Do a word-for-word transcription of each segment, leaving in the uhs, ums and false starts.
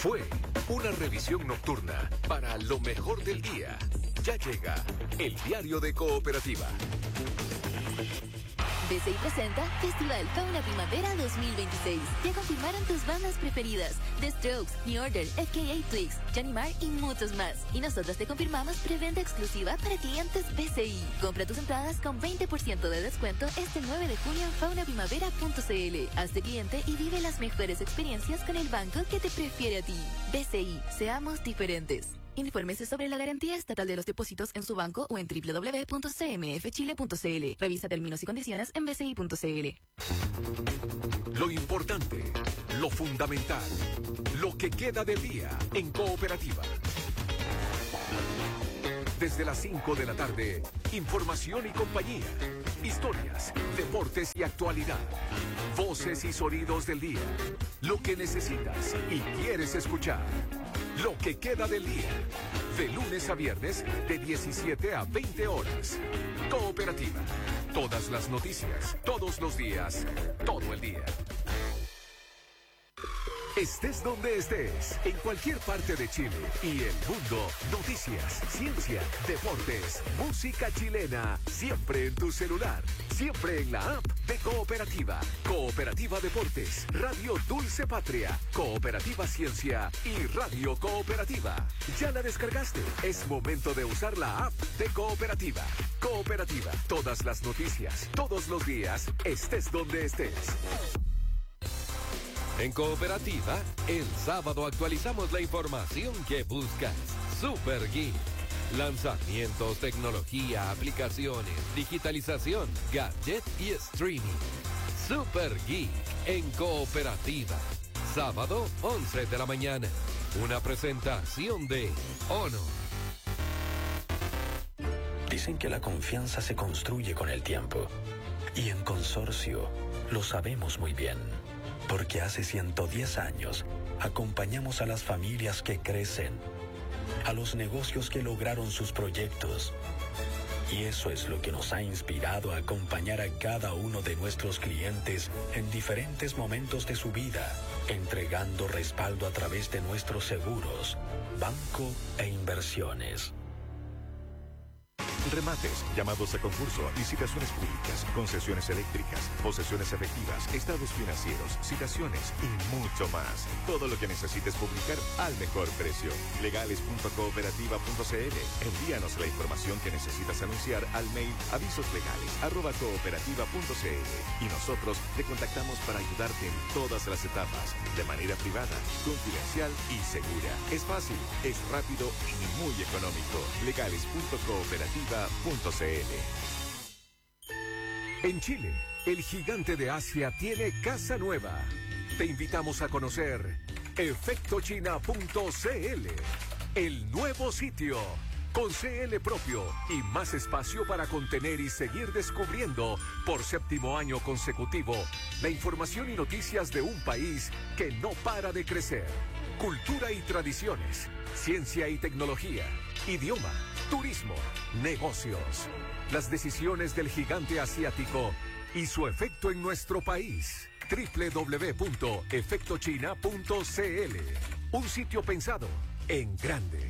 Fue una revisión nocturna para lo mejor del día. Ya llega el diario de Cooperativa. B C I presenta Festival Fauna Primavera dos mil veintiséis. Ya confirmaron tus bandas preferidas: The Strokes, New Order, F K A Twigs, Johnny Marr y muchos más. Y nosotros te confirmamos preventa exclusiva para clientes B C I. Compra tus entradas con veinte por ciento de descuento este nueve de junio en fauna primavera punto c l. Hazte cliente y vive las mejores experiencias con el banco que te prefiere a ti. B C I, seamos diferentes. Infórmese sobre la garantía estatal de los depósitos en su banco o en doble u doble u doble u punto c m f chile punto c l. Revisa términos y condiciones en b c i punto c l. Lo importante, lo fundamental, lo que queda del día en Cooperativa. Desde las cinco de la tarde, información y compañía, historias, deportes y actualidad, voces y sonidos del día, lo que necesitas y quieres escuchar. Lo que queda del día, de lunes a viernes, de diecisiete a veinte horas. Cooperativa, todas las noticias, todos los días, todo el día. Estés donde estés, en cualquier parte de Chile y el mundo, noticias, ciencia, deportes, música chilena, siempre en tu celular, siempre en la app de Cooperativa. Cooperativa Deportes, Radio Dulce Patria, Cooperativa Ciencia y Radio Cooperativa. ¿Ya la descargaste? Es momento de usar la app de Cooperativa. Cooperativa, todas las noticias, todos los días, estés donde estés. En Cooperativa, el sábado actualizamos la información que buscas. Super Geek. Lanzamientos, tecnología, aplicaciones, digitalización, gadget y streaming. Super Geek en Cooperativa. Sábado, once de la mañana. Una presentación de Honor. Dicen que la confianza se construye con el tiempo. Y en Consorcio lo sabemos muy bien. Porque hace ciento diez años acompañamos a las familias que crecen, a los negocios que lograron sus proyectos. Y eso es lo que nos ha inspirado a acompañar a cada uno de nuestros clientes en diferentes momentos de su vida, entregando respaldo a través de nuestros seguros, banco e inversiones. Remates, llamados a concurso, licitaciones públicas, concesiones eléctricas, posesiones efectivas, estados financieros, citaciones y mucho más. Todo lo que necesites publicar al mejor precio. legales punto cooperativa punto c l. Envíanos la información que necesitas anunciar al mail avisoslegales arroba cooperativa punto c l y nosotros te contactamos para ayudarte en todas las etapas, de manera privada, confidencial y segura. Es fácil, es rápido y muy económico. legales punto cooperativa punto c l. En Chile, el gigante de Asia tiene casa nueva. Te invitamos a conocer efecto china punto c l, el nuevo sitio, con C L propio y más espacio para contener y seguir descubriendo por séptimo año consecutivo la información y noticias de un país que no para de crecer. Cultura y tradiciones, ciencia y tecnología, idioma, turismo, negocios. Las decisiones del gigante asiático y su efecto en nuestro país. doble u doble u doble u punto efecto china punto c l. Un sitio pensado en grande.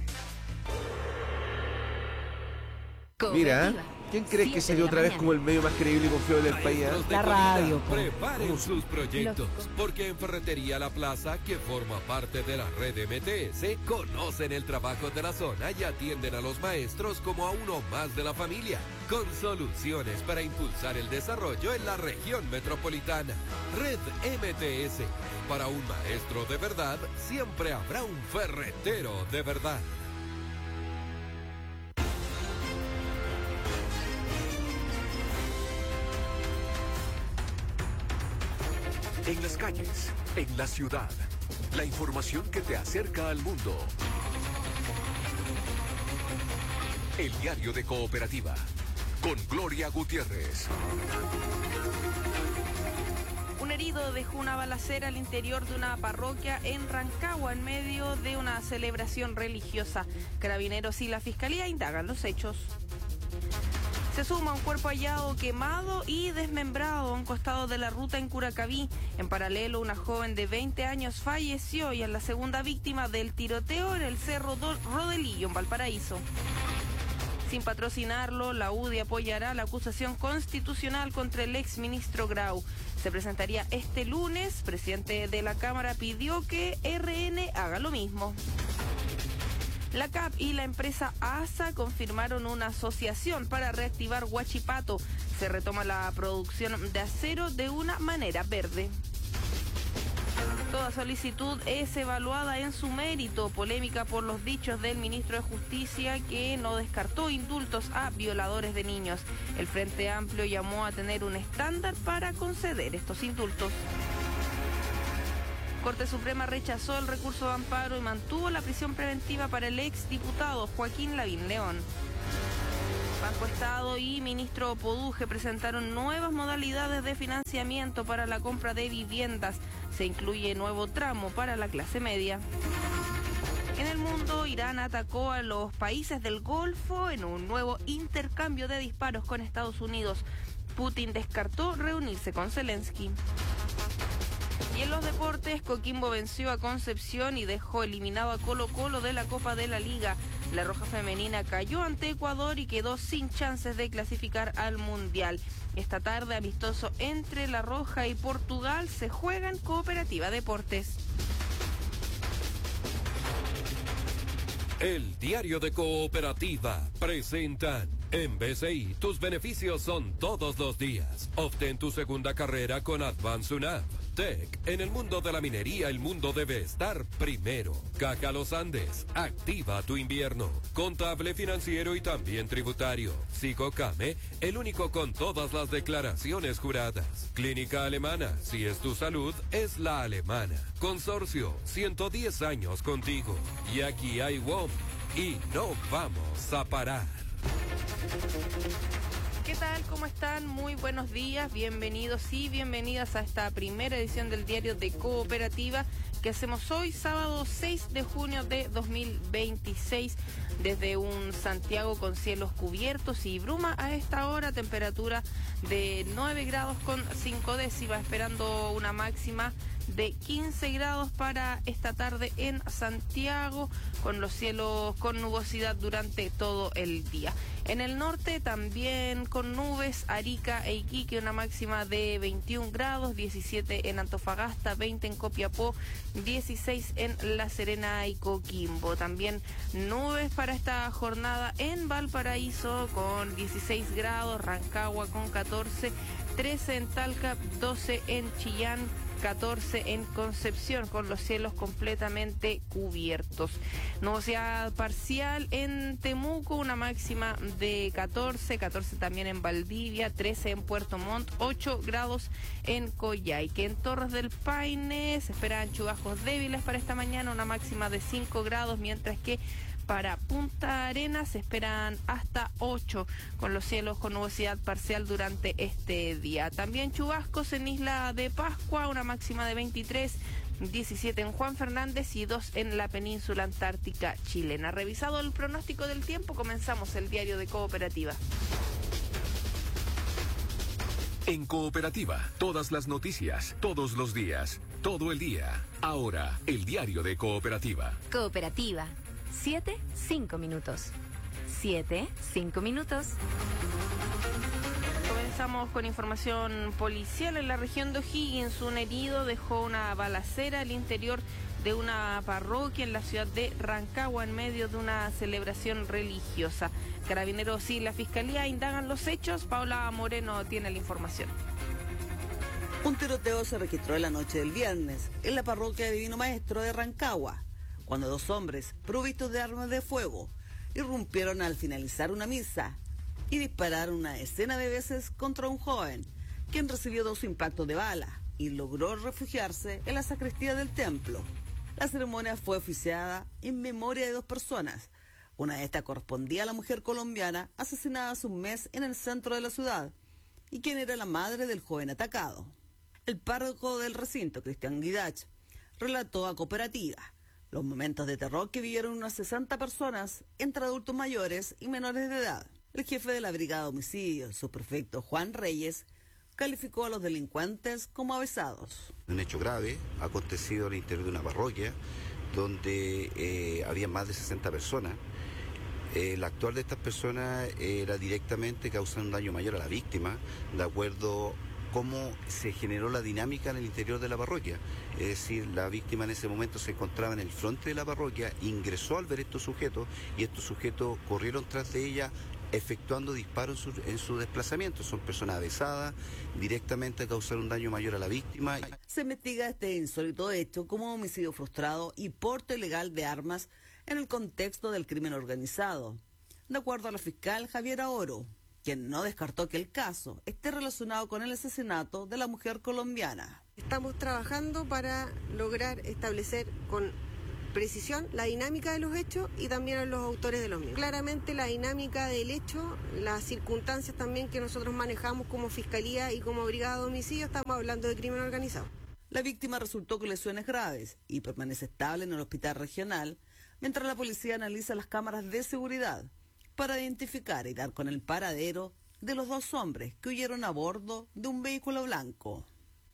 Mira, ¿quién crees que salió otra vez como el medio más creíble y confiable del país? La radio. Preparen sus proyectos, porque en Ferretería La Plaza, que forma parte de la red M T S, conocen el trabajo de la zona y atienden a los maestros como a uno más de la familia, con soluciones para impulsar el desarrollo en la región metropolitana. Red M T S. Para un maestro de verdad, siempre habrá un ferretero de verdad. En las calles, en la ciudad, la información que te acerca al mundo. El diario de Cooperativa, con Gloria Gutiérrez. Un herido dejó una balacera al interior de una parroquia en Rancagua en medio de una celebración religiosa. Carabineros y la Fiscalía indagan los hechos. Se suma un cuerpo hallado quemado y desmembrado a un costado de la ruta en Curacaví. En paralelo, una joven de veinte años falleció y es la segunda víctima del tiroteo en el Cerro Rodelillo, en Valparaíso. Sin patrocinarlo, la U D I apoyará la acusación constitucional contra el exministro Grau. Se presentaría este lunes. Presidente de la Cámara pidió que R N haga lo mismo. La C A P y la empresa A S A confirmaron una asociación para reactivar Huachipato. Se retoma la producción de acero de una manera verde. Toda solicitud es evaluada en su mérito. Polémica por los dichos del ministro de Justicia, que no descartó indultos a violadores de niños. El Frente Amplio llamó a tener un estándar para conceder estos indultos. Corte Suprema rechazó el recurso de amparo y mantuvo la prisión preventiva para el exdiputado Joaquín Lavín León. Banco Estado y ministro Poduje presentaron nuevas modalidades de financiamiento para la compra de viviendas. Se incluye nuevo tramo para la clase media. En el mundo, Irán atacó a los países del Golfo en un nuevo intercambio de disparos con Estados Unidos. Putin descartó reunirse con Zelensky. Y en los deportes, Coquimbo venció a Concepción y dejó eliminado a Colo-Colo de la Copa de la Liga. La Roja Femenina cayó ante Ecuador y quedó sin chances de clasificar al Mundial. Esta tarde, amistoso entre La Roja y Portugal, se juega en Cooperativa Deportes. El Diario de Cooperativa presenta: en B C I, tus beneficios son todos los días. Obtén tu segunda carrera con Advance U N A V. Tech, en el mundo de la minería, el mundo debe estar primero. Caja Los Andes, activa tu invierno. Contable, financiero y también tributario. Psicocame, el único con todas las declaraciones juradas. Clínica Alemana, si es tu salud, es la alemana. Consorcio, ciento diez años contigo. Y aquí hay W O M y no vamos a parar. ¿Qué tal? ¿Cómo están? Muy buenos días, bienvenidos y bienvenidas a esta primera edición del Diario de Cooperativa que hacemos hoy, sábado seis de junio de dos mil veintiséis, desde un Santiago con cielos cubiertos y bruma a esta hora, temperatura de nueve grados con cinco décimas, esperando una máxima de quince grados para esta tarde en Santiago, con los cielos con nubosidad durante todo el día. En el norte también con nubes, Arica e Iquique, una máxima de veintiún grados, diecisiete en Antofagasta, veinte en Copiapó, dieciséis en La Serena y Coquimbo. También nubes para esta jornada en Valparaíso con dieciséis grados, Rancagua con catorce, trece en Talca, doce en Chillán, catorce en Concepción, con los cielos completamente cubiertos. Nubosidad parcial en Temuco, una máxima de catorce, catorce también en Valdivia, trece en Puerto Montt, ocho grados en Coyhaique. En Torres del Paine se esperan chubascos débiles para esta mañana, una máxima de cinco grados, mientras que para Punta Arenas se esperan hasta ocho, con los cielos con nubosidad parcial durante este día. También chubascos en Isla de Pascua, una máxima de veintitrés, diecisiete en Juan Fernández y dos en la península antártica chilena. Revisado el pronóstico del tiempo, comenzamos el Diario de Cooperativa. En Cooperativa, todas las noticias, todos los días, todo el día. Ahora, el Diario de Cooperativa. Cooperativa. Siete, cinco minutos. Siete, cinco minutos. Comenzamos con información policial. En la región de O'Higgins, un herido dejó una balacera al interior de una parroquia en la ciudad de Rancagua en medio de una celebración religiosa. Carabineros y la Fiscalía indagan los hechos. Paula Moreno tiene la información. Un tiroteo se registró en la noche del viernes en la parroquia de Divino Maestro de Rancagua, cuando dos hombres provistos de armas de fuego irrumpieron al finalizar una misa y dispararon una decena de veces contra un joven, quien recibió dos impactos de bala y logró refugiarse en la sacristía del templo. La ceremonia fue oficiada en memoria de dos personas. Una de estas correspondía a la mujer colombiana asesinada hace un mes en el centro de la ciudad y quien era la madre del joven atacado. El párroco del recinto, Cristian Guidach, relató a Cooperativa los momentos de terror que vivieron unas sesenta personas entre adultos mayores y menores de edad. El jefe de la Brigada de Homicidios, subprefecto Juan Reyes, calificó a los delincuentes como avesados. Un hecho grave ha acontecido al interior de una parroquia donde eh, había más de sesenta personas. Eh, el actuar de estas personas era directamente causar un daño mayor a la víctima, de acuerdo a cómo se generó la dinámica en el interior de la parroquia. Es decir, la víctima en ese momento se encontraba en el frente de la parroquia, ingresó al ver estos sujetos y estos sujetos corrieron tras de ella, efectuando disparos en su, en su desplazamiento. Son personas avesadas, directamente a causar un daño mayor a la víctima. Se investiga este insólito hecho como homicidio frustrado y porte ilegal de armas en el contexto del crimen organizado, de acuerdo a la fiscal Javiera Oro, quien no descartó que el caso esté relacionado con el asesinato de la mujer colombiana. Estamos trabajando para lograr establecer con precisión la dinámica de los hechos y también a los autores de los mismos. Claramente la dinámica del hecho, las circunstancias también que nosotros manejamos como Fiscalía y como Brigada de Homicidios, estamos hablando de crimen organizado. La víctima resultó con lesiones graves y permanece estable en el hospital regional, mientras la policía analiza las cámaras de seguridad para identificar y dar con el paradero de los dos hombres que huyeron a bordo de un vehículo blanco.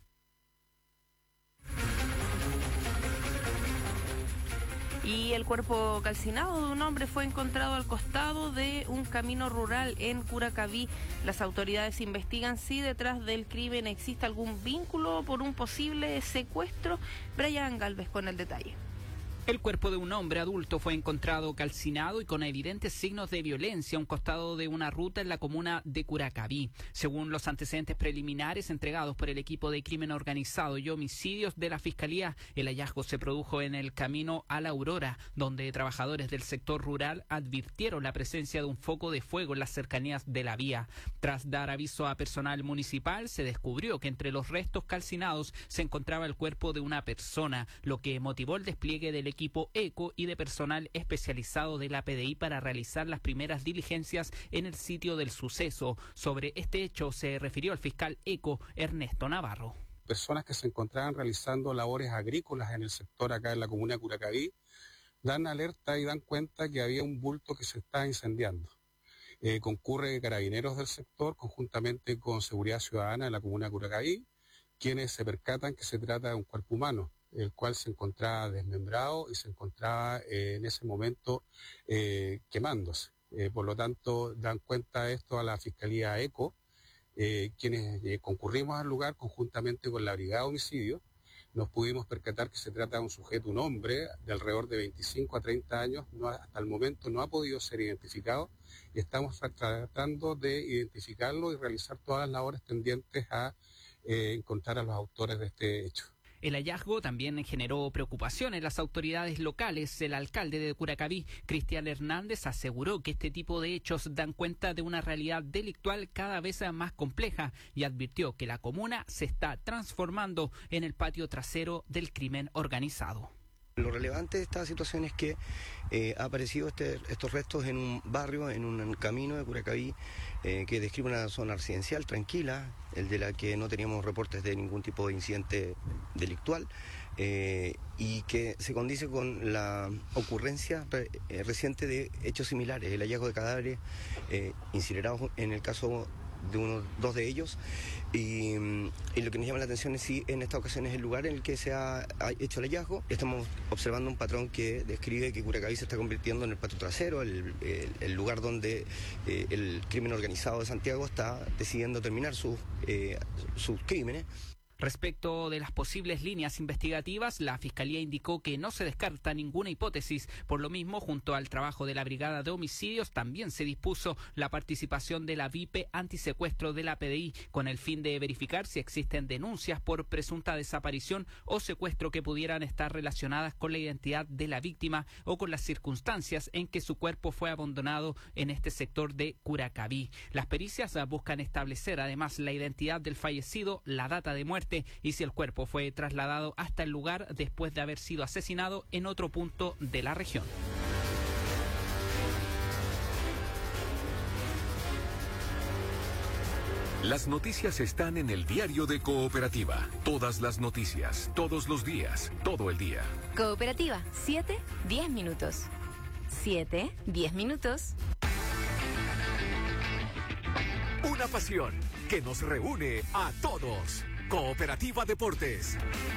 Y el cuerpo calcinado de un hombre fue encontrado al costado de un camino rural en Curacaví. Las autoridades investigan si detrás del crimen existe algún vínculo por un posible secuestro. Brian Galvez con el detalle. El cuerpo de un hombre adulto fue encontrado calcinado y con evidentes signos de violencia a un costado de una ruta en la comuna de Curacaví. Según los antecedentes preliminares entregados por el equipo de crimen organizado y homicidios de la Fiscalía, el hallazgo se produjo en el camino a La Aurora, donde trabajadores del sector rural advirtieron la presencia de un foco de fuego en las cercanías de la vía. Tras dar aviso a personal municipal, se descubrió que entre los restos calcinados se encontraba el cuerpo de una persona, lo que motivó el despliegue del equipo equipo ECO y de personal especializado de la P D I para realizar las primeras diligencias en el sitio del suceso. Sobre este hecho se refirió el fiscal ECO, Ernesto Navarro. Personas que se encontraban realizando labores agrícolas en el sector acá en la comuna de Curacaví dan alerta y dan cuenta que había un bulto que se está incendiando. Eh, concurre carabineros del sector conjuntamente con Seguridad Ciudadana de la comuna de Curacaví, quienes se percatan que se trata de un cuerpo humano, el cual se encontraba desmembrado y se encontraba eh, en ese momento eh, quemándose. Eh, por lo tanto, dan cuenta de esto a la Fiscalía ECO, eh, quienes eh, concurrimos al lugar conjuntamente con la Brigada de Homicidios. Nos pudimos percatar que se trata de un sujeto, un hombre de alrededor de veinticinco a treinta años, no, hasta el momento no ha podido ser identificado y estamos tratando de identificarlo y realizar todas las labores tendientes a eh, encontrar a los autores de este hecho. El hallazgo también generó preocupación en las autoridades locales. El alcalde de Curacaví, Cristian Hernández, aseguró que este tipo de hechos dan cuenta de una realidad delictual cada vez más compleja y advirtió que la comuna se está transformando en el patio trasero del crimen organizado. Lo relevante de esta situación es que eh, ha aparecido este, estos restos en un barrio, en un camino de Curacaví, eh, que describe una zona residencial tranquila, el de la que no teníamos reportes de ningún tipo de incidente delictual, eh, y que se condice con la ocurrencia eh, reciente de hechos similares, el hallazgo de cadáveres eh, incinerados en el caso de uno, dos de ellos, y, y lo que nos llama la atención es si en esta ocasión es el lugar en el que se ha, ha hecho el hallazgo. Estamos observando un patrón que describe que Curacaví se está convirtiendo en el patio trasero, el, el, el lugar donde eh, el crimen organizado de Santiago está decidiendo terminar sus, eh, sus crímenes. Respecto de las posibles líneas investigativas, la Fiscalía indicó que no se descarta ninguna hipótesis. Por lo mismo, junto al trabajo de la Brigada de Homicidios, también se dispuso la participación de la V I P antisecuestro de la P D I, con el fin de verificar si existen denuncias por presunta desaparición o secuestro que pudieran estar relacionadas con la identidad de la víctima o con las circunstancias en que su cuerpo fue abandonado en este sector de Curacaví. Las pericias buscan establecer además la identidad del fallecido, la data de muerte y si el cuerpo fue trasladado hasta el lugar después de haber sido asesinado en otro punto de la región. Las noticias están en el diario de Cooperativa. Todas las noticias, todos los días, todo el día. Cooperativa, siete, diez minutos. siete, diez minutos. una pasión que nos reúne a todos. Cooperativa Deportes.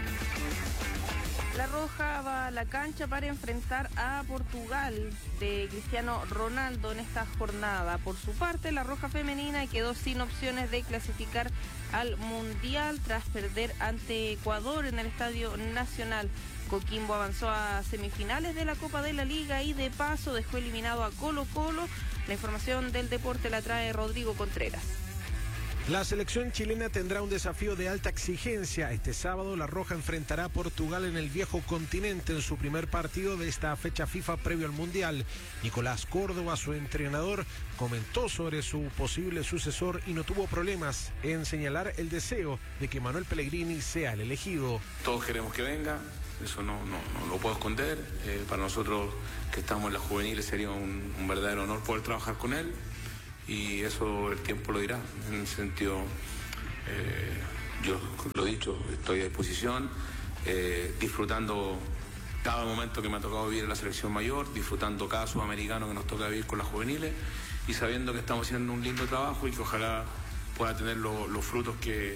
La Roja va a la cancha para enfrentar a Portugal de Cristiano Ronaldo en esta jornada. Por su parte, la Roja femenina quedó sin opciones de clasificar al Mundial tras perder ante Ecuador en el Estadio Nacional. Coquimbo avanzó a semifinales de la Copa de la Liga y de paso dejó eliminado a Colo Colo. La información del deporte la trae Rodrigo Contreras. La selección chilena tendrá un desafío de alta exigencia. Este sábado la Roja enfrentará a Portugal en el viejo continente en su primer partido de esta fecha FIFA previo al Mundial. Nicolás Córdoba, su entrenador, comentó sobre su posible sucesor y no tuvo problemas en señalar el deseo de que Manuel Pellegrini sea el elegido. Todos queremos que venga, eso no, no, no lo puedo esconder. Eh, para nosotros que estamos en la juvenil sería un, un verdadero honor poder trabajar con él. Y eso el tiempo lo dirá. En el sentido, eh, yo lo he dicho, estoy a disposición, eh, disfrutando cada momento que me ha tocado vivir en la selección mayor, disfrutando cada sudamericano que nos toca vivir con las juveniles y sabiendo que estamos haciendo un lindo trabajo y que ojalá pueda tener lo, los frutos que,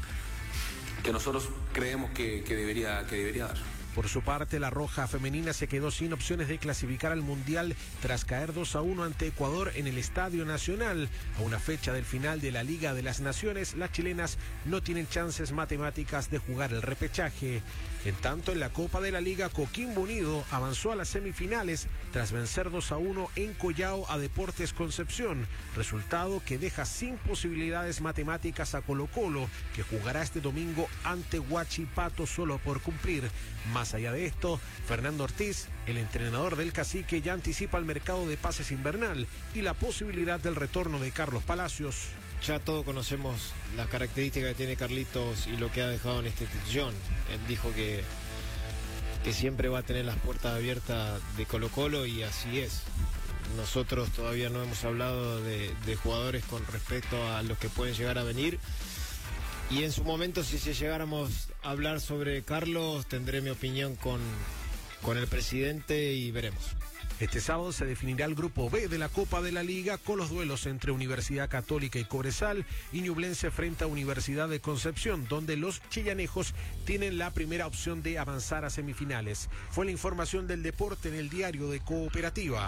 que nosotros creemos que, que, debería, que debería dar. Por su parte, la Roja femenina se quedó sin opciones de clasificar al Mundial tras caer dos a uno ante Ecuador en el Estadio Nacional. A una fecha del final de la Liga de las Naciones, las chilenas no tienen chances matemáticas de jugar el repechaje. En tanto, en la Copa de la Liga, Coquimbo Unido avanzó a las semifinales tras vencer dos a uno en Collao a Deportes Concepción, resultado que deja sin posibilidades matemáticas a Colo Colo, que jugará este domingo ante Huachipato solo por cumplir. Más allá de esto, Fernando Ortiz, el entrenador del Cacique, ya anticipa el mercado de pases invernal y la posibilidad del retorno de Carlos Palacios. Ya todos conocemos las características que tiene Carlitos y lo que ha dejado en esta institución. Él dijo que, que siempre va a tener las puertas abiertas de Colo Colo y así es. Nosotros todavía no hemos hablado de, de jugadores con respecto a los que pueden llegar a venir. Y en su momento, si llegáramos a hablar sobre Carlos, tendré mi opinión con, con el presidente y veremos. Este sábado se definirá el grupo B de la Copa de la Liga con los duelos entre Universidad Católica y Cobresal y Ñublense frente a Universidad de Concepción, donde los chillanejos tienen la primera opción de avanzar a semifinales. Fue la información del deporte en el diario de Cooperativa.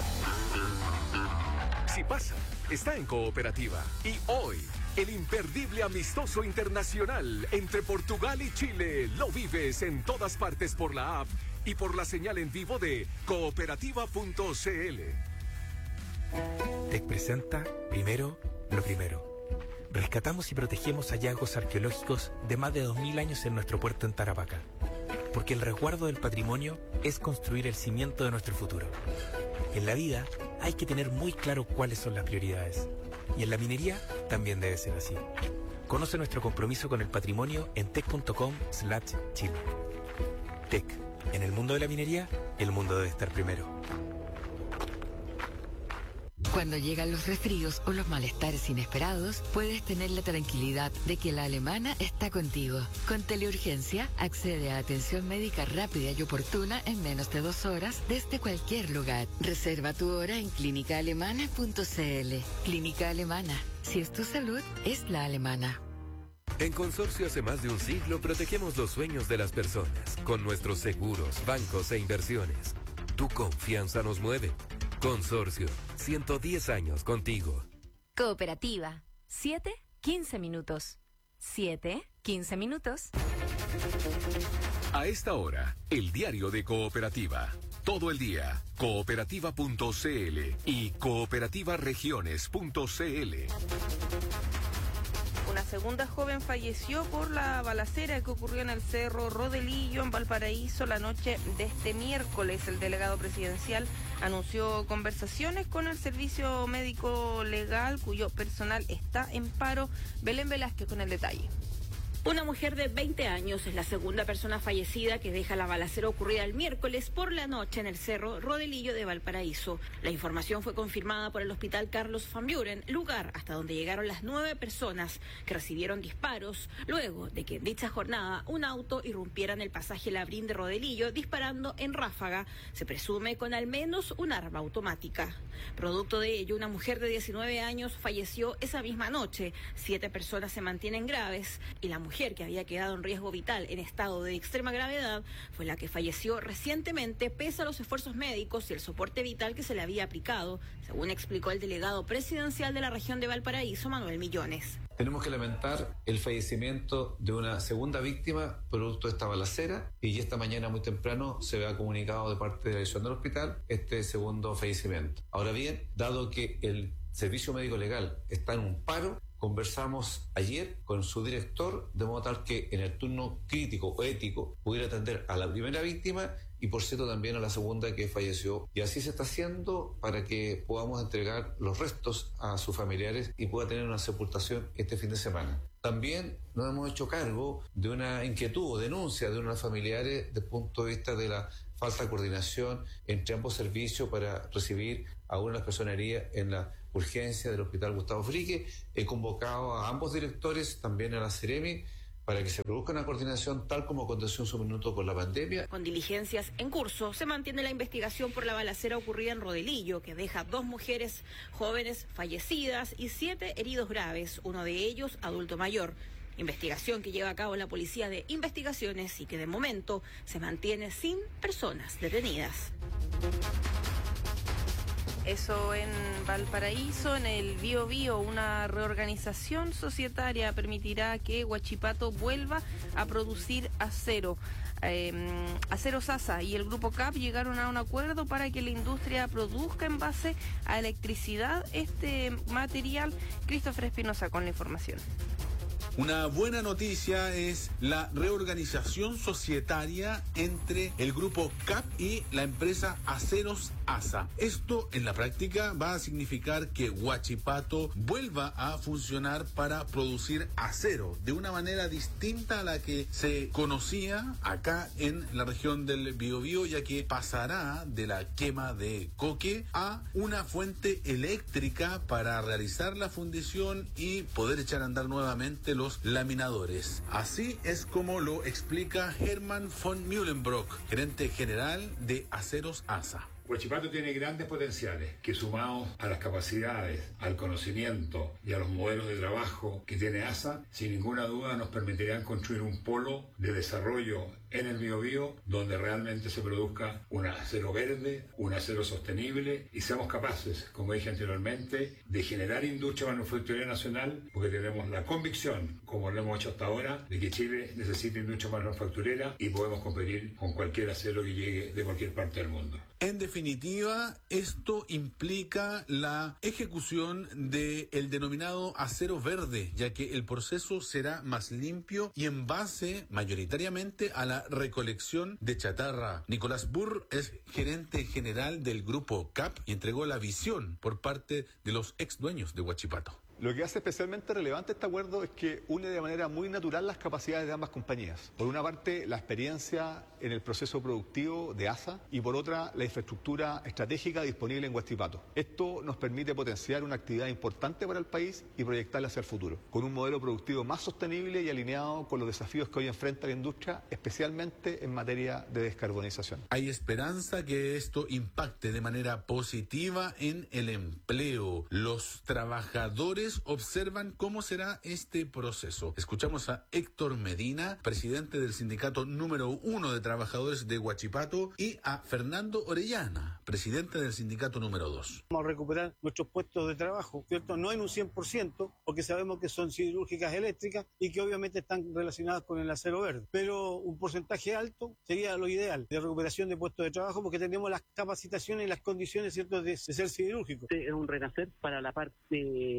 Si pasa, está en Cooperativa. Y hoy, el imperdible amistoso internacional entre Portugal y Chile lo vives en todas partes por la app y por la señal en vivo de cooperativa punto c l. Tec presenta primero lo primero. Rescatamos y protegemos hallazgos arqueológicos de más de dos mil años en nuestro puerto en Tarapacá. Porque el resguardo del patrimonio es construir el cimiento de nuestro futuro. En la vida hay que tener muy claro cuáles son las prioridades. Y en la minería también debe ser así. Conoce nuestro compromiso con el patrimonio en tec punto com slash chile. Tec. En el mundo de la minería, el mundo debe estar primero. Cuando llegan los resfríos o los malestares inesperados, puedes tener la tranquilidad de que la Alemana está contigo. Con Teleurgencia, accede a atención médica rápida y oportuna en menos de dos horas desde cualquier lugar. Reserva tu hora en clínica alemana punto c l. Clínica Alemana. Si es tu salud, es la alemana. En Consorcio hace más de un siglo protegemos los sueños de las personas con nuestros seguros, bancos e inversiones. Tu confianza nos mueve. Consorcio, ciento diez años contigo. Cooperativa, siete, quince minutos. siete, quince minutos. A esta hora, el diario de Cooperativa. Todo el día, cooperativa punto c l y cooperativa regiones punto c l. Una segunda joven falleció por la balacera que ocurrió en el Cerro Rodelillo, en Valparaíso, la noche de este miércoles. El delegado presidencial anunció conversaciones con el Servicio Médico Legal, cuyo personal está en paro. Belén Velázquez con el detalle. Una mujer de veinte años es la segunda persona fallecida que deja la balacera ocurrida el miércoles por la noche en el Cerro Rodelillo de Valparaíso. La información fue confirmada por el Hospital Carlos Van Buren, lugar hasta donde llegaron las nueve personas que recibieron disparos luego de que en dicha jornada un auto irrumpiera en el pasaje Labrín de Rodelillo disparando en ráfaga, se presume con al menos un arma automática. Producto de ello, una mujer de diecinueve años falleció esa misma noche, siete personas se mantienen graves y la mujer mujer que había quedado en riesgo vital en estado de extrema gravedad fue la que falleció recientemente pese a los esfuerzos médicos y el soporte vital que se le había aplicado, según explicó el delegado presidencial de la región de Valparaíso, Manuel Millones. Tenemos que lamentar el fallecimiento de una segunda víctima producto de esta balacera y esta mañana muy temprano se ha comunicado de parte de la dirección del hospital este segundo fallecimiento. Ahora bien, dado que el servicio médico legal está en un paro, conversamos ayer con su director de modo tal que en el turno crítico o ético pudiera atender a la primera víctima y por cierto también a la segunda que falleció. Y así se está haciendo para que podamos entregar los restos a sus familiares y pueda tener una sepultación este fin de semana. También nos hemos hecho cargo de una inquietud o denuncia de unos familiares desde el punto de vista de la falta de coordinación entre ambos servicios para recibir a una de las personas heridas en la urgencia del Hospital Gustavo Frique. He convocado a ambos directores, también a la Ceremi, para que se produzca una coordinación tal como aconteció en su minuto con la pandemia. Con diligencias en curso, se mantiene la investigación por la balacera ocurrida en Rodelillo, que deja dos mujeres jóvenes fallecidas y siete heridos graves, uno de ellos adulto mayor. Investigación que lleva a cabo la Policía de Investigaciones y que de momento se mantiene sin personas detenidas. Eso en Valparaíso, en el Bío Bío, una reorganización societaria permitirá que Huachipato vuelva a producir acero. Eh, Acero Sasa y el Grupo C A P llegaron a un acuerdo para que la industria produzca en base a electricidad este material. Christopher Espinosa con la información. Una buena noticia es la reorganización societaria entre el grupo C A P y la empresa Aceros ASA. Esto en la práctica va a significar que Huachipato vuelva a funcionar para producir acero de una manera distinta a la que se conocía acá en la región del Biobío, ya que pasará de la quema de coque a una fuente eléctrica para realizar la fundición y poder echar a andar nuevamente los los laminadores. Así es como lo explica Hermann von Mühlenbrock, gerente general de Aceros ASA. Huachipato tiene grandes potenciales que, sumados a las capacidades, al conocimiento y a los modelos de trabajo que tiene ASA, sin ninguna duda nos permitirán construir un polo de desarrollo en el Biobío donde realmente se produzca un acero verde, un acero sostenible y seamos capaces, como dije anteriormente, de generar industria manufacturera nacional, porque tenemos la convicción, como lo hemos hecho hasta ahora, de que Chile necesita industria manufacturera y podemos competir con cualquier acero que llegue de cualquier parte del mundo. En definitiva, esto implica la ejecución del denominado acero verde, ya que el proceso será más limpio y en base mayoritariamente a la recolección de chatarra. Nicolás Burr es gerente general del grupo C A P y entregó la visión por parte de los ex dueños de Huachipato. Lo que hace especialmente relevante este acuerdo es que une de manera muy natural las capacidades de ambas compañías. Por una parte, la experiencia en el proceso productivo de ASA y por otra, la infraestructura estratégica disponible en Huachipato. Esto nos permite potenciar una actividad importante para el país y proyectarla hacia el futuro, con un modelo productivo más sostenible y alineado con los desafíos que hoy enfrenta la industria, especialmente en materia de descarbonización. Hay esperanza que esto impacte de manera positiva en el empleo. Los trabajadores observan cómo será este proceso. Escuchamos a Héctor Medina, presidente del sindicato número uno de trabajadores de Huachipato, y a Fernando Orellana, presidente del sindicato número dos. Vamos a recuperar nuestros puestos de trabajo, ¿cierto? No en un cien por ciento, porque sabemos que son siderúrgicas eléctricas y que obviamente están relacionadas con el acero verde, pero un porcentaje alto sería lo ideal de recuperación de puestos de trabajo, porque tenemos las capacitaciones y las condiciones, ¿cierto?, de, de ser siderúrgicos. Es un renacer para la parte de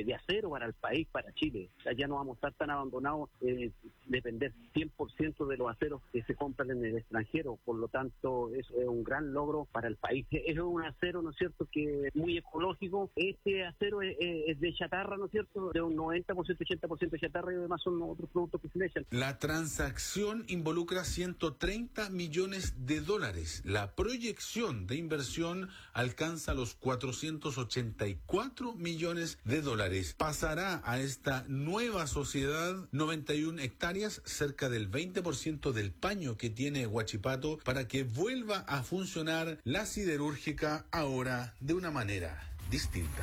de acero para el país, para Chile. O sea, ya no vamos a estar tan abandonados, eh, depender cien por ciento de los aceros que se compran en el extranjero. Por lo tanto, eso es un gran logro para el país. Es un acero, ¿no es cierto?, que es muy ecológico. Este acero es, es de chatarra, ¿no es cierto?, de un noventa por ciento, ochenta por ciento de chatarra, y además son otros productos que se le echan. La transacción involucra ciento treinta millones de dólares. La proyección de inversión alcanza los cuatrocientos ochenta y cuatro millones de dólares. Pasará a esta nueva sociedad noventa y una hectáreas, cerca del veinte por ciento del paño que tiene Huachipato, para que vuelva a funcionar la siderúrgica ahora de una manera distinta.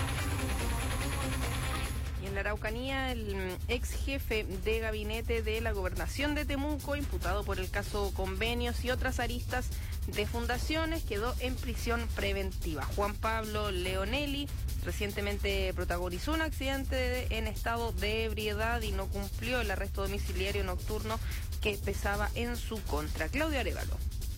Y en la Araucanía, el ex jefe de gabinete de la gobernación de Temuco, imputado por el caso convenios y otras aristas de fundaciones, quedó en prisión preventiva. Juan Pablo Leonelli recientemente protagonizó un accidente de, en estado de ebriedad y no cumplió el arresto domiciliario nocturno que pesaba en su contra. Claudio Arévalo.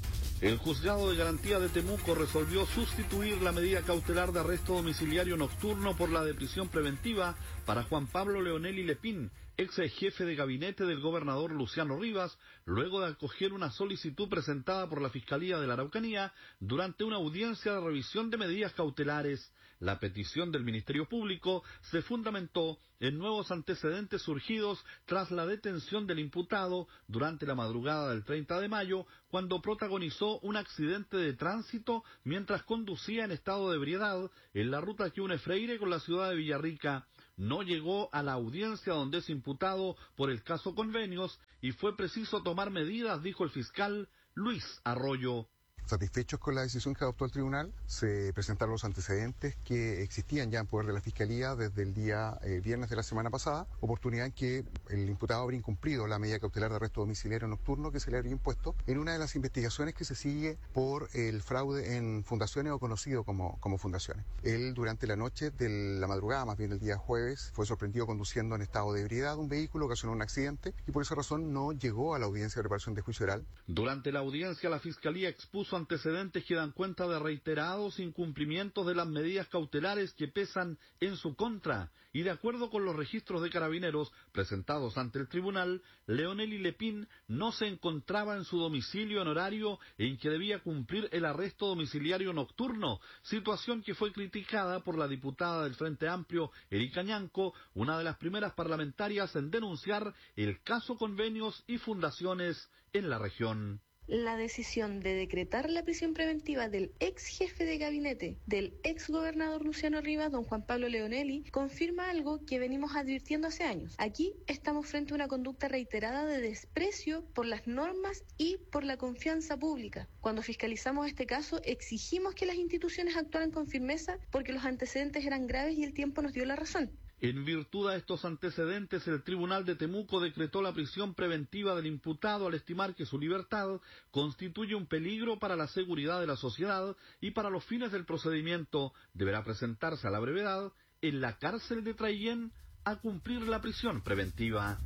El juzgado de garantía de Temuco resolvió sustituir la medida cautelar de arresto domiciliario nocturno por la de prisión preventiva para Juan Pablo Leonelli Lepín, ex jefe de gabinete del gobernador Luciano Rivas, luego de acoger una solicitud presentada por la Fiscalía de la Araucanía durante una audiencia de revisión de medidas cautelares. La petición del Ministerio Público se fundamentó en nuevos antecedentes surgidos tras la detención del imputado durante la madrugada del treinta de mayo, cuando protagonizó un accidente de tránsito mientras conducía en estado de ebriedad en la ruta que une Freire con la ciudad de Villarrica. No llegó a la audiencia donde es imputado por el caso convenios y fue preciso tomar medidas, dijo el fiscal Luis Arroyo. Satisfechos con la decisión que adoptó el tribunal, se presentaron los antecedentes que existían ya en poder de la Fiscalía desde el día eh, viernes de la semana pasada, oportunidad en que el imputado habría incumplido la medida cautelar de arresto domiciliario nocturno que se le habría impuesto en una de las investigaciones que se sigue por el fraude en fundaciones o conocido como, como fundaciones. Él, durante la noche de la madrugada, más bien el día jueves, fue sorprendido conduciendo en estado de ebriedad un vehículo, ocasionó un accidente y por esa razón no llegó a la audiencia de preparación de juicio oral. Durante la audiencia, la Fiscalía expuso antecedentes que dan cuenta de reiterados incumplimientos de las medidas cautelares que pesan en su contra, y de acuerdo con los registros de Carabineros presentados ante el tribunal, Leonelli Lepín no se encontraba en su domicilio en horario en que debía cumplir el arresto domiciliario nocturno, situación que fue criticada por la diputada del Frente Amplio, Erika Ñanco, una de las primeras parlamentarias en denunciar el caso convenios y fundaciones en la región. La decisión de decretar la prisión preventiva del ex jefe de gabinete del ex gobernador Luciano Rivas, don Juan Pablo Leonelli, confirma algo que venimos advirtiendo hace años. Aquí estamos frente a una conducta reiterada de desprecio por las normas y por la confianza pública. Cuando fiscalizamos este caso, exigimos que las instituciones actuaran con firmeza porque los antecedentes eran graves y el tiempo nos dio la razón. En virtud de estos antecedentes, el Tribunal de Temuco decretó la prisión preventiva del imputado al estimar que su libertad constituye un peligro para la seguridad de la sociedad y para los fines del procedimiento deberá presentarse a la brevedad en la cárcel de Traillén a cumplir la prisión preventiva.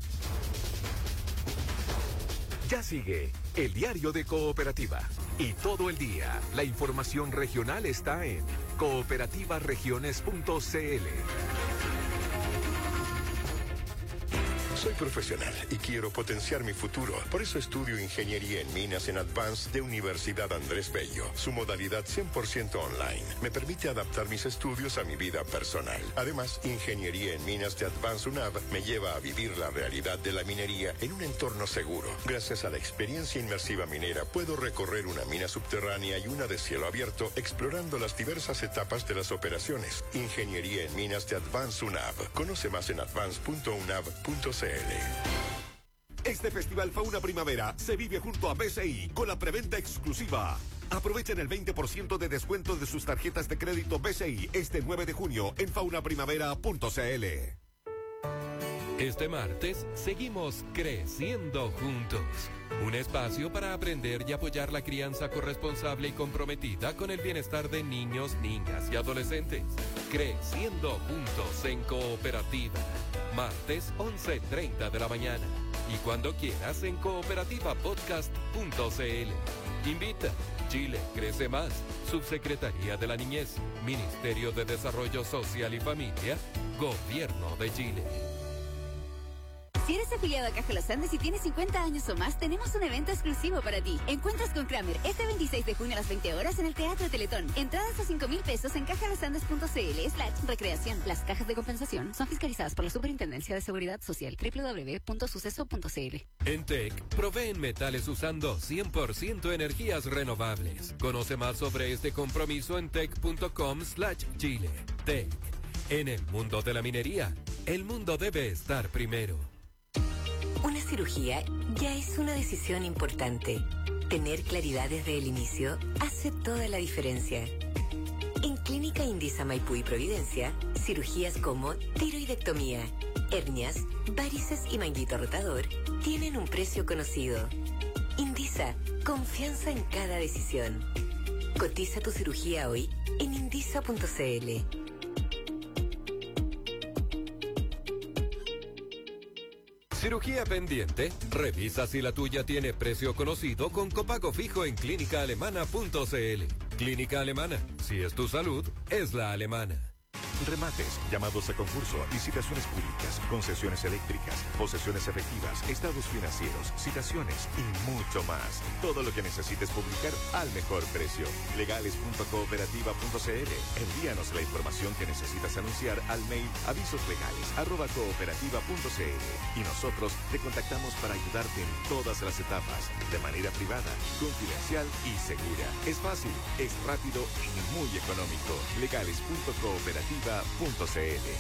Ya sigue el diario de Cooperativa. Y todo el día, la información regional está en cooperativa regiones punto c l. Soy profesional y quiero potenciar mi futuro. Por eso estudio Ingeniería en Minas en Advance de Universidad Andrés Bello. Su modalidad cien por ciento online me permite adaptar mis estudios a mi vida personal. Además, Ingeniería en Minas de Advance UNAV me lleva a vivir la realidad de la minería en un entorno seguro. Gracias a la experiencia inmersiva minera, puedo recorrer una mina subterránea y una de cielo abierto, explorando las diversas etapas de las operaciones. Ingeniería en Minas de Advance UNAV. Conoce más en advance punto unav punto c l. Este Festival Fauna Primavera se vive junto a B C I con la preventa exclusiva. Aprovechen el veinte por ciento de descuento de sus tarjetas de crédito B C I este nueve de junio en fauna primavera punto c l. Este martes seguimos creciendo juntos. Un espacio para aprender y apoyar la crianza corresponsable y comprometida con el bienestar de niños, niñas y adolescentes. Creciendo juntos en Cooperativa. Martes once treinta de la mañana. Y cuando quieras en cooperativa podcast punto c l. Invita Chile crece más. Subsecretaría de la Niñez, Ministerio de Desarrollo Social y Familia, Gobierno de Chile. Si eres afiliado a Caja Los Andes y tienes cincuenta años o más, tenemos un evento exclusivo para ti. Encuentras con Kramer este veintiséis de junio a las veinte horas en el Teatro Teletón. Entradas a cinco mil pesos en cajalosandes.cl slash recreación. Las cajas de compensación son fiscalizadas por la Superintendencia de Seguridad Social. doble u doble u doble u punto suceso punto c l. En T E C proveen metales usando cien por ciento energías renovables. Conoce más sobre este compromiso en tec.com slash Chile. T E C. En el mundo de la minería, el mundo debe estar primero. Una cirugía ya es una decisión importante. Tener claridad desde el inicio hace toda la diferencia. En Clínica Indisa Maipú y Providencia, cirugías como tiroidectomía, hernias, varices y manguito rotador tienen un precio conocido. Indisa, confianza en cada decisión. Cotiza tu cirugía hoy en indisa punto c l. Cirugía pendiente. Revisa si la tuya tiene precio conocido con copago fijo en clínica alemana punto c l. Clínica Alemana. Si es tu salud, es la alemana. Remates, llamados a concurso, licitaciones públicas, concesiones eléctricas, posesiones efectivas, estados financieros, citaciones y mucho más. Todo lo que necesites publicar al mejor precio. legales punto cooperativa punto c l. Envíanos la información que necesitas anunciar al mail avisoslegales arroba cooperativa punto c l y nosotros te contactamos para ayudarte en todas las etapas, de manera privada, confidencial y segura. Es fácil, es rápido y muy económico. legales punto cooperativa punto c l.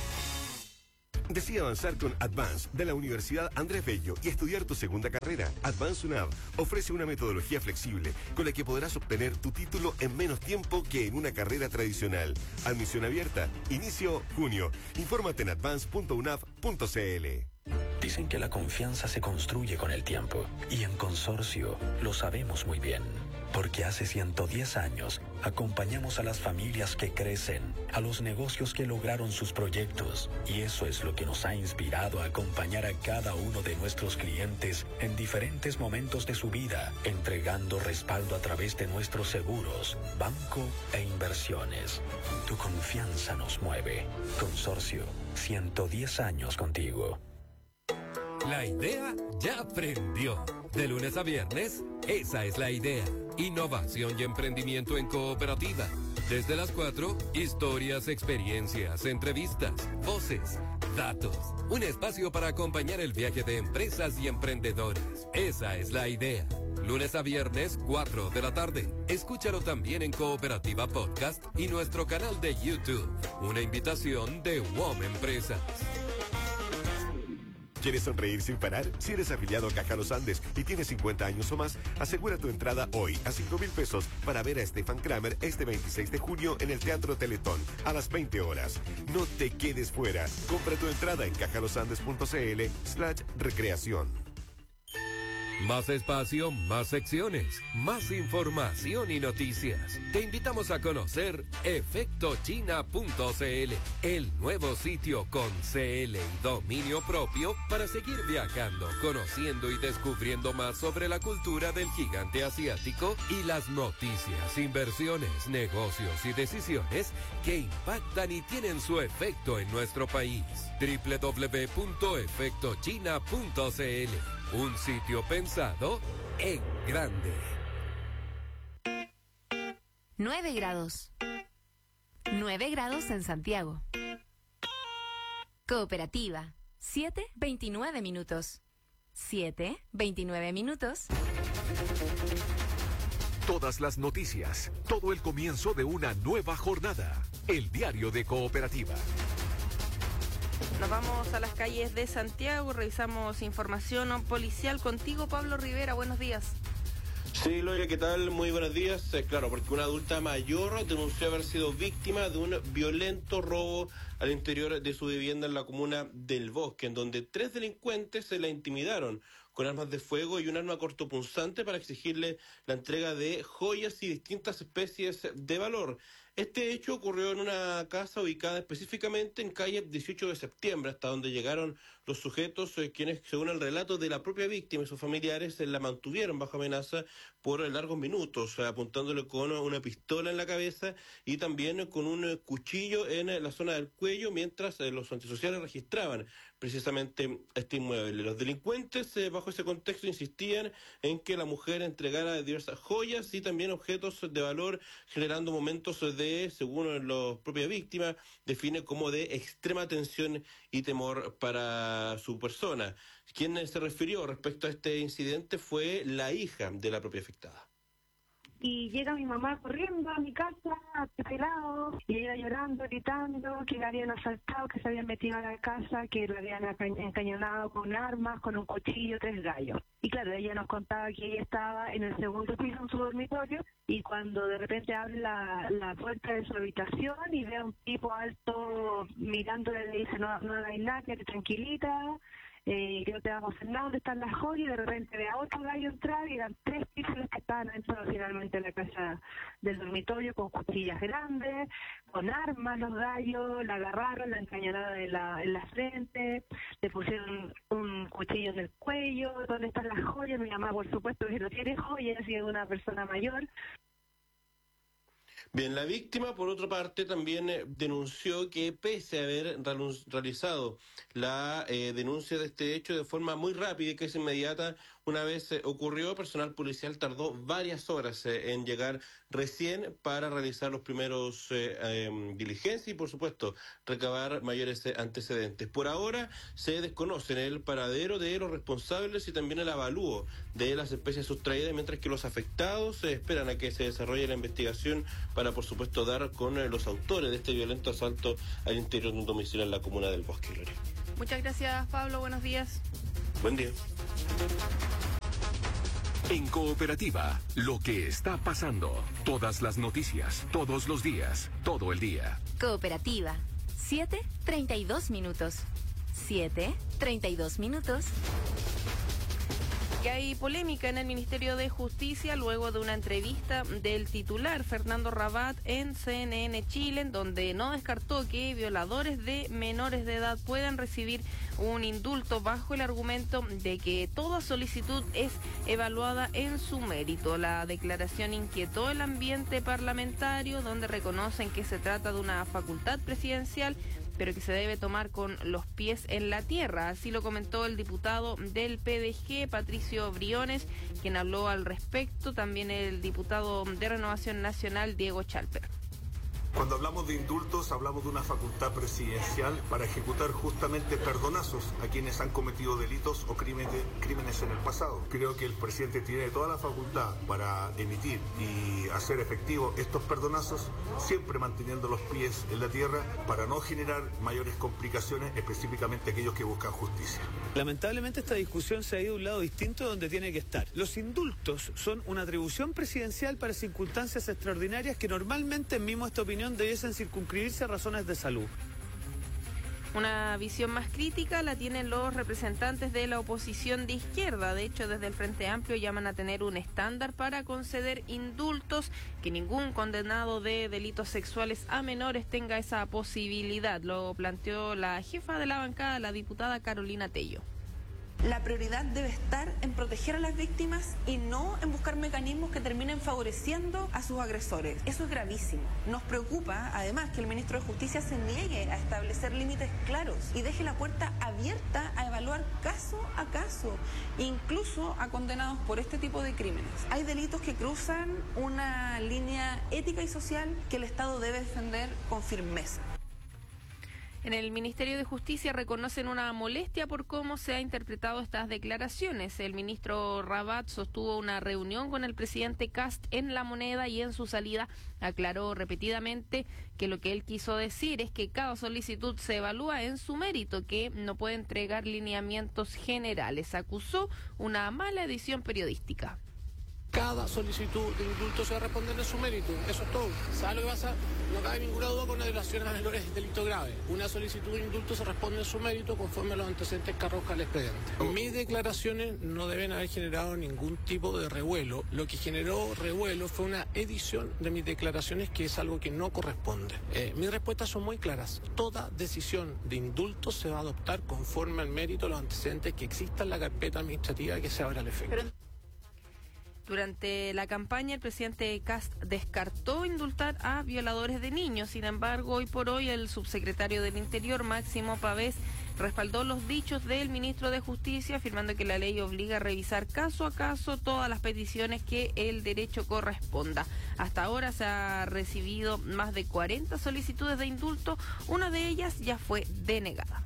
Decide avanzar con Advance de la Universidad Andrés Bello y estudiar tu segunda carrera. Advance UNAV ofrece una metodología flexible con la que podrás obtener tu título en menos tiempo que en una carrera tradicional. Admisión abierta. Inicio junio. Infórmate en advance punto unav punto c l. Dicen que la confianza se construye con el tiempo y en Consorcio lo sabemos muy bien. Porque hace ciento diez años acompañamos a las familias que crecen, a los negocios que lograron sus proyectos, y eso es lo que nos ha inspirado a acompañar a cada uno de nuestros clientes en diferentes momentos de su vida, entregando respaldo a través de nuestros seguros, banco e inversiones. Tu confianza nos mueve. Consorcio, ciento diez años contigo. La idea ya prendió. De lunes a viernes, esa es la idea. Innovación y emprendimiento en cooperativa. Desde las cuatro, historias, experiencias, entrevistas, voces, datos. Un espacio para acompañar el viaje de empresas y emprendedores. Esa es la idea. Lunes a viernes, cuatro de la tarde. Escúchalo también en Cooperativa Podcast y nuestro canal de YouTube. Una invitación de W O M Empresas. ¿Quieres sonreír sin parar? Si eres afiliado a Caja Los Andes y tienes cincuenta años o más, asegura tu entrada hoy a cinco mil pesos para ver a Stefan Kramer este veintiséis de junio en el Teatro Teletón a las veinte horas. No te quedes fuera. Compra tu entrada en cajalosandes punto c l slash recreación. Más espacio, más secciones, más información y noticias. Te invitamos a conocer efecto china punto c l, el nuevo sitio con C L y dominio propio para seguir viajando, conociendo y descubriendo más sobre la cultura del gigante asiático y las noticias, inversiones, negocios y decisiones que impactan y tienen su efecto en nuestro país. doble u doble u doble u punto efecto china punto c l. Un sitio pensado en grande. nueve grados. nueve grados en Santiago. Cooperativa. siete, veintinueve minutos. siete, veintinueve minutos. Todas las noticias, todo el comienzo de una nueva jornada. El diario de Cooperativa. Nos vamos a las calles de Santiago, revisamos información policial contigo, Pablo Rivera. Buenos días. Sí, Gloria, ¿qué tal? Muy buenos días. Eh, claro, porque una adulta mayor denunció haber sido víctima de un violento robo al interior de su vivienda en la comuna del Bosque, en donde tres delincuentes se la intimidaron con armas de fuego y un arma cortopunzante para exigirle la entrega de joyas y distintas especies de valor. Este hecho ocurrió en una casa ubicada específicamente en calle dieciocho de septiembre, hasta donde llegaron los sujetos, eh, quienes, según el relato de la propia víctima y sus familiares, eh, la mantuvieron bajo amenaza por eh, largos minutos, eh, apuntándole con una pistola en la cabeza y también eh, con un eh, cuchillo en eh, la zona del cuello, mientras eh, los antisociales registraban precisamente este inmueble. Los delincuentes, eh, bajo ese contexto, insistían en que la mujer entregara diversas joyas y también objetos de valor, generando momentos de, según la propia víctima, define como de extrema tensión y temor para su persona. Quien se refirió respecto a este incidente fue la hija de la propia afectada. Y llega mi mamá corriendo a mi casa, pelado, y ella llorando, gritando que la habían asaltado, que se habían metido a la casa, que la habían encañonado con armas, con un cuchillo, tres gallos. Y claro, ella nos contaba que ella estaba en el segundo piso en su dormitorio, y cuando de repente abre la, la puerta de su habitación y ve a un tipo alto mirándole, le dice, no, no hagáis nada, quédate tranquilita, Eh, que no te vamos a hacer nada, ¿dónde están las joyas? Y de repente ve a otro gallo entrar y eran tres pisos que estaban dentro finalmente de la casa del dormitorio con cuchillas grandes, con armas los gallos, la agarraron, la encañonaron en la, en la frente, le pusieron un cuchillo en el cuello. ¿Dónde están las joyas? Mi mamá, por supuesto, que no tiene joyas, y es una persona mayor. Bien, la víctima, por otra parte, también eh, denunció que pese a haber realizado la eh, denuncia de este hecho de forma muy rápida y casi inmediata, una vez eh, ocurrió, personal policial tardó varias horas eh, en llegar recién para realizar los primeros eh, eh, diligencias y, por supuesto, recabar mayores eh, antecedentes. Por ahora se desconocen el paradero de los responsables y también el avalúo de las especies sustraídas, mientras que los afectados eh, esperan a que se desarrolle la investigación para, por supuesto, dar con eh, los autores de este violento asalto al interior de un domicilio en la comuna del Bosque, Gloria. Muchas gracias, Pablo. Buenos días. Buen día. En Cooperativa, lo que está pasando. Todas las noticias, todos los días, todo el día. Cooperativa, siete treinta y dos minutos. siete treinta y dos minutos. Que hay polémica en el Ministerio de Justicia luego de una entrevista del titular Fernando Rabat en C N N Chile, en donde no descartó que violadores de menores de edad puedan recibir un indulto bajo el argumento de que toda solicitud es evaluada en su mérito. La declaración inquietó el ambiente parlamentario, donde reconocen que se trata de una facultad presidencial, pero que se debe tomar con los pies en la tierra. Así lo comentó el diputado del P D G, Patricio Briones, quien habló al respecto. También el diputado de Renovación Nacional, Diego Chalper. Cuando hablamos de indultos, hablamos de una facultad presidencial para ejecutar justamente perdonazos a quienes han cometido delitos o crímenes, crímenes en el pasado. Creo que el presidente tiene toda la facultad para emitir y hacer efectivos estos perdonazos, siempre manteniendo los pies en la tierra para no generar mayores complicaciones, específicamente aquellos que buscan justicia. Lamentablemente esta discusión se ha ido a un lado distinto de donde tiene que estar. Los indultos son una atribución presidencial para circunstancias extraordinarias que normalmente, en mismo esta opinión, debiesen circunscribirse a razones de salud. Una visión más crítica la tienen los representantes de la oposición de izquierda. De hecho, desde el Frente Amplio llaman a tener un estándar para conceder indultos, que ningún condenado de delitos sexuales a menores tenga esa posibilidad. Lo planteó la jefa de la bancada, la diputada Carolina Tello. La prioridad debe estar en proteger a las víctimas y no en buscar mecanismos que terminen favoreciendo a sus agresores. Eso es gravísimo. Nos preocupa, además, que el ministro de Justicia se niegue a establecer límites claros y deje la puerta abierta a evaluar caso a caso, incluso a condenados por este tipo de crímenes. Hay delitos que cruzan una línea ética y social que el Estado debe defender con firmeza. En el Ministerio de Justicia reconocen una molestia por cómo se han interpretado estas declaraciones. El ministro Rabat sostuvo una reunión con el presidente Kast en La Moneda y en su salida aclaró repetidamente que lo que él quiso decir es que cada solicitud se evalúa en su mérito, que no puede entregar lineamientos generales. Acusó una mala edición periodística. Cada solicitud de indulto se va a responder en su mérito, eso es todo. ¿Sabe lo que pasa? No cabe ninguna duda con la violación a menores delito grave. Una solicitud de indulto se responde en su mérito conforme a los antecedentes que arroja el expediente. Mis declaraciones no deben haber generado ningún tipo de revuelo. Lo que generó revuelo fue una edición de mis declaraciones, que es algo que no corresponde. Eh, mis respuestas son muy claras. Toda decisión de indulto se va a adoptar conforme al mérito de los antecedentes que exista en la carpeta administrativa que se abra al efecto. Pero... Durante la campaña, el presidente Kast descartó indultar a violadores de niños. Sin embargo, hoy por hoy, el subsecretario del Interior, Máximo Pavés, respaldó los dichos del ministro de Justicia, afirmando que la ley obliga a revisar caso a caso todas las peticiones que el derecho corresponda. Hasta ahora se ha recibido más de cuarenta solicitudes de indulto. Una de ellas ya fue denegada.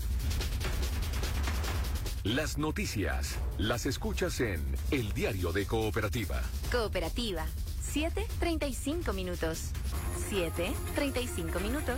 Las noticias las escuchas en El Diario de Cooperativa. Cooperativa, siete treinta y cinco minutos. siete treinta y cinco minutos.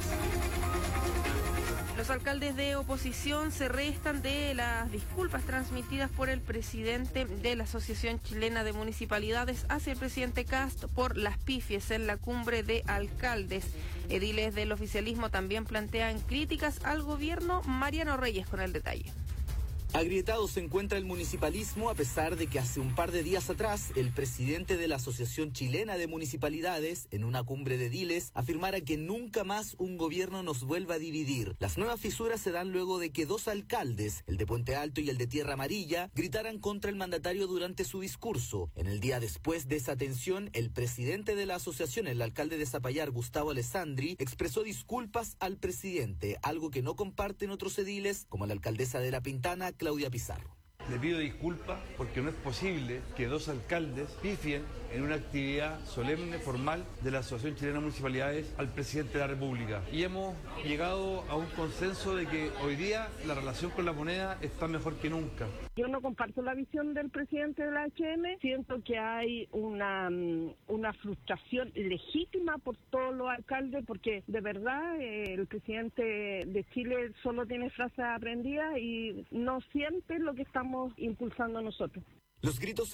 Los alcaldes de oposición se restan de las disculpas transmitidas por el presidente de la Asociación Chilena de Municipalidades hacia el presidente Kast por las pifies en la cumbre de alcaldes. Ediles del oficialismo también plantean críticas al gobierno. Mariano Reyes con el detalle. Agrietado se encuentra el municipalismo a pesar de que hace un par de días atrás el presidente de la Asociación Chilena de Municipalidades, en una cumbre de ediles, afirmara que nunca más un gobierno nos vuelva a dividir. Las nuevas fisuras se dan luego de que dos alcaldes, el de Puente Alto y el de Tierra Amarilla, gritaran contra el mandatario durante su discurso. En el día después de esa tensión, el presidente de la asociación, el alcalde de Zapallar, Gustavo Alessandri, expresó disculpas al presidente, algo que no comparten otros ediles, como la alcaldesa de La Pintana, Claudia Pizarro. Le pido disculpas porque no es posible que dos alcaldes pifien en una actividad solemne, formal, de la Asociación Chilena de Municipalidades al presidente de la República. Y hemos llegado a un consenso de que hoy día la relación con la moneda está mejor que nunca. Yo no comparto la visión del presidente de la H M. Siento que hay una, una frustración legítima por todos los alcaldes, porque de verdad eh, el presidente de Chile solo tiene frases aprendidas y no siente lo que estamos impulsando nosotros. Los gritos